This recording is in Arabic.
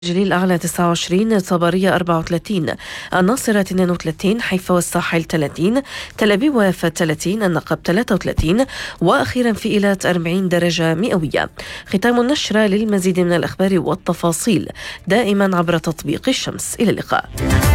جليل الأعلى 29، صبرية 34، الناصرة 32، حيفا والساحل 30، تل أبيب ويافا 30، النقب 33، وأخيرا في إيلات 40 درجة مئوية. ختام النشرة. للمزيد من الأخبار والتفاصيل دائما عبر تطبيق الشمس. إلى اللقاء.